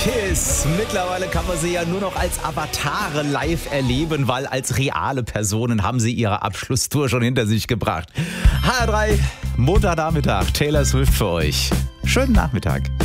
Kiss. Mittlerweile kann man sie ja nur noch als Avatare live erleben, weil als reale Personen haben sie ihre Abschlusstour schon hinter sich gebracht. HR3, Montagnachmittag, Taylor Swift für euch. Schönen Nachmittag.